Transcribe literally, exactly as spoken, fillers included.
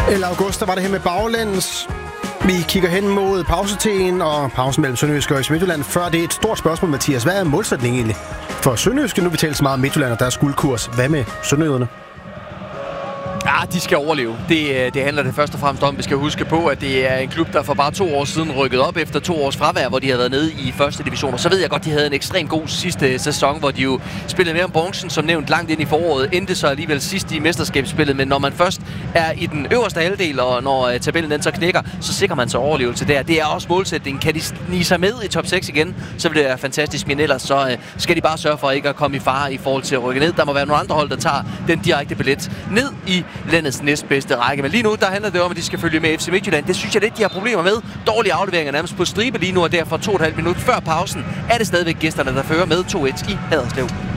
Eller august, der var det her med baglæns. Vi kigger hen mod pausetiden og pausen mellem Sønderjyske og F C Midtjylland. Før det er et stort spørgsmål, Mathias. Hvad er målsætningen egentlig for Sønderjyske? Nu vi taler så meget om Midtjylland, og der er skuldkurs. Hvad med sønderjyderne? Ja, de skal overleve. Det, det handler det først og fremmest om. Vi skal huske på, at det er en klub, der for bare to år siden rykkede op efter to års fravær, hvor de havde været nede i første division. Og så ved jeg godt, de havde en ekstremt god sidste sæson, hvor de jo spillede mere om bronzen, som nævnt langt ind i foråret. Endte så alligevel sidst i mesterskabsspillet. Men når man først er i den øverste halvdel, og når uh, tabellen den så knækker, så sikrer man sig overlevelse der. Det er også målsætningen. Kan de snige sig med i top seks igen, så vil det være fantastisk. Men ellers så uh, skal de bare sørge for ikke at komme i fare i forhold til at rykke ned. Der må være nogle andre hold, der tager den direkte billet ned i landets næstbedste række. Men lige nu, der handler det om, at de skal følge med F C Midtjylland. Det synes jeg lidt, de har problemer med. Dårlige afleveringer nærmest på stribe lige nu, og derfor to og et halvt minut før pausen er det stadigvæk gæsterne, der fører med to et i Haderslev.